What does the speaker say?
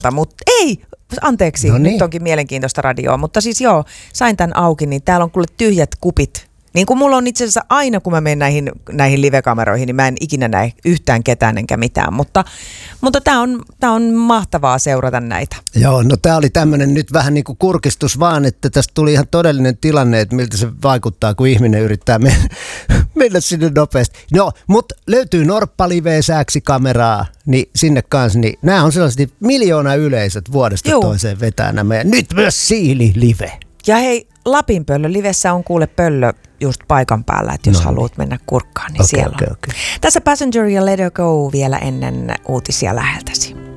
Mutta ei, anteeksi, No niin. nyt onkin mielenkiintoista radioa, mutta siis joo, sain tämän auki, niin täällä on kuule tyhjät kupit. Niin kuin mulla on itse asiassa aina, kun mä menen näihin live-kameroihin, niin mä en ikinä näe yhtään ketään enkä mitään, mutta tää on mahtavaa seurata näitä. Joo, no tää oli tämmönen nyt vähän niin kuin kurkistus vaan, että tästä tuli ihan todellinen tilanne, että miltä se vaikuttaa, kun ihminen yrittää mennä sinne nopeasti. No, mutta löytyy Norppa-live-sääksi kameraa, niin sinne kanssa, niin nämä on sellaiset miljoona yleisöt vuodesta toiseen vetää nämä. Ja nyt myös Siili-live. Ja hei, Lapin pöllö livessä on kuule pöllö just paikan päällä, että jos haluat mennä kurkkaan, niin siellä on. Okay. Tässä Passenger ja Let Her Go vielä ennen uutisia läheltäsi.